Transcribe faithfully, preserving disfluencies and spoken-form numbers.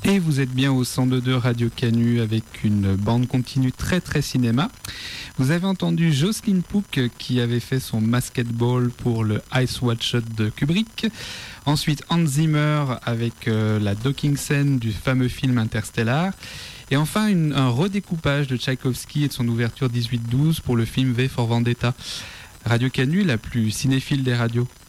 Et vous êtes bien au cent deux deux Radio Canu avec une bande continue très très cinéma. Vous avez entendu Jocelyn Pook qui avait fait son Masked Ball pour le Ice Watch Shot de Kubrick. Ensuite Hans Zimmer avec euh, la docking scène du fameux film Interstellar. Et enfin une, un redécoupage de Tchaïkovski et de son ouverture dix-huit douze pour le film V for Vendetta. Radio Canu, la plus cinéphile des radios.